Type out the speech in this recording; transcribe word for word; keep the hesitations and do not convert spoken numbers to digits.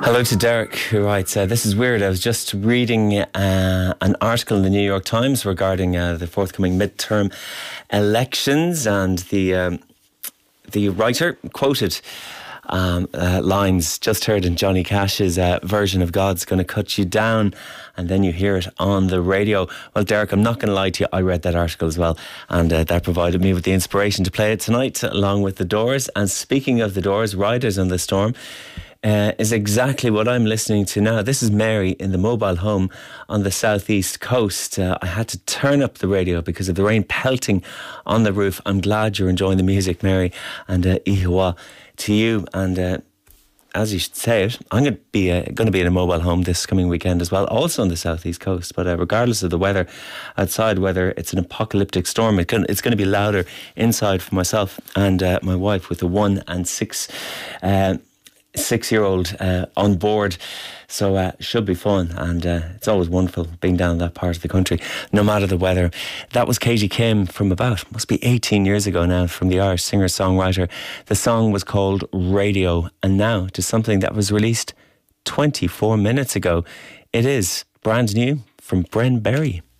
Hello to Derek, who writes, uh, this is weird. I was just reading uh, an article in the New York Times regarding uh, the forthcoming midterm elections, and the um, the writer quoted um, uh, lines just heard in Johnny Cash's uh, version of God's Gonna Cut You Down, and then you hear it on the radio. Well, Derek, I'm not going to lie to you, I read that article as well, and uh, that provided me with the inspiration to play it tonight along with The Doors. And speaking of The Doors, Riders on the Storm Uh, is exactly what I'm listening to now. This is Mary in the mobile home on the southeast coast. Uh, I had to turn up the radio because of the rain pelting on the roof. I'm glad you're enjoying the music, Mary, and uh, Ihawa to you. And uh, as you should say it, I'm going to be uh, going to be in a mobile home this coming weekend as well, also on the southeast coast. But uh, regardless of the weather outside, whether it's an apocalyptic storm, it can, it's going to be louder inside for myself and uh, my wife with a one and six. Uh, six-year-old uh, on board, so uh, should be fun, and uh, it's always wonderful being down that part of the country, no matter the weather. That was Katie Kim from about, must be eighteen years ago now, from the Irish singer-songwriter. The song was called Radio, and now to something that was released twenty-four minutes ago. It is brand new from Bren Berry.